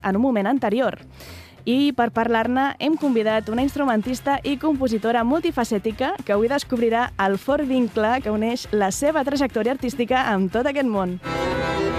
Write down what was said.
en un moment anterior. I per parlar-ne hem convidat una instrumentista i compositora multifacètica que avui descobrirà el fort vincle que uneix la seva trajectòria artística amb tot aquest món.